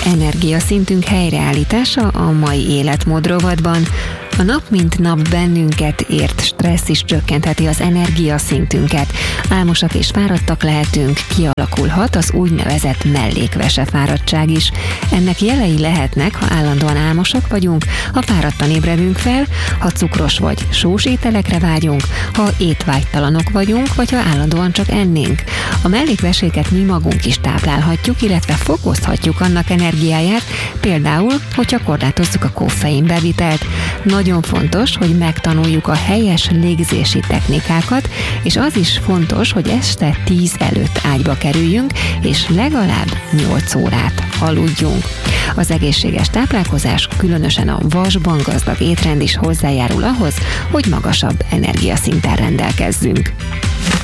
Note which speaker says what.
Speaker 1: energiaszintünk helyreállítása a mai életmód rovatban. A nap mint nap bennünket ért stressz is csökkentheti az energiaszintünket. Álmosak és fáradtak lehetünk, kialakulhat az úgynevezett mellékvese fáradtság is. Ennek jelei lehetnek, ha állandóan álmosak vagyunk, ha fáradtan ébredünk fel, ha cukros vagy sós ételekre vágyunk, ha étvágytalanok vagyunk, vagy ha állandóan csak ennénk. A mellékveséket mi magunk is táplálhatjuk, illetve fokozhatjuk annak energiáját, például, hogyha korlátozzuk a koffein bevitelt. Nagyon fontos, hogy megtanuljuk a helyes légzési technikákat, és az is fontos, hogy este 10 előtt ágyba kerüljünk, és legalább 8 órát aludjunk. Az egészséges táplálkozás, különösen a vasban gazdag étrend is hozzájárul ahhoz, hogy magasabb energiaszinten rendelkezzünk.